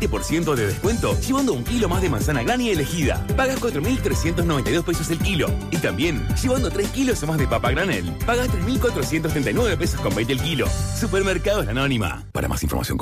20% de descuento llevando 1 kilo más de manzana Granny elegida. Pagas 4.392 pesos el kilo. Y también, llevando 3 kilos o más de papa granel, pagas 3.439 pesos con 20 el kilo. Supermercados La Anónima. Para más información